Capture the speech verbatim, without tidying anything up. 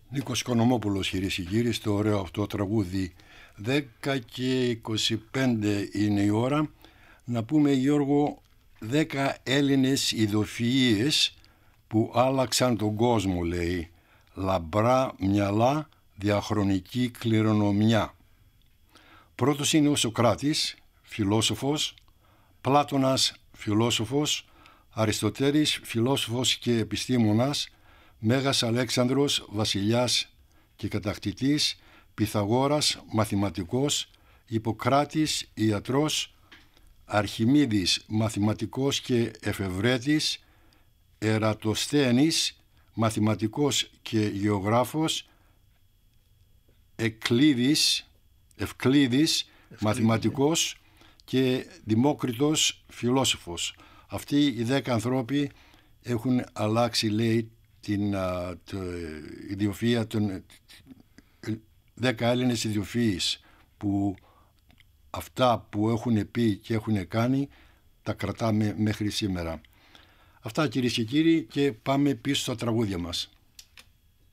Νίκος Οικονομόπουλος, κυρίες και κύριοι, στο ωραίο αυτό τραγούδι. δέκα και είκοσι πέντε είναι η ώρα. Να πούμε, Γιώργο, δέκα Έλληνες ειδοφυΐες που άλλαξαν τον κόσμο, λέει. Λαμπρά μυαλά, διαχρονική κληρονομιά. Πρώτος είναι ο Σωκράτης, φιλόσοφος, Πλάτωνας, φιλόσοφος, Αριστοτέλης, φιλόσοφος και επιστήμονας, Μέγας Αλέξανδρος, βασιλιάς και κατακτητής, Πυθαγόρας, μαθηματικός, Ιπποκράτης, ιατρός, Αρχιμίδης, μαθηματικός και εφευρέτης, Ερατοσθένης, μαθηματικός και γεωγράφος, Εκλίδης, Ευκλίδης, μαθηματικός και Δημόκριτος, φιλόσοφος. Αυτοί οι δέκα ανθρώποι έχουν αλλάξει, λέει, την α, το, ιδιοφυΐα των δέκα Έλληνες ιδιοφυΐες, που αυτά που έχουν πει και έχουν κάνει τα κρατάμε μέχρι σήμερα. Αυτά, κυρίες και κύριοι, και πάμε πίσω στα τραγούδια μας.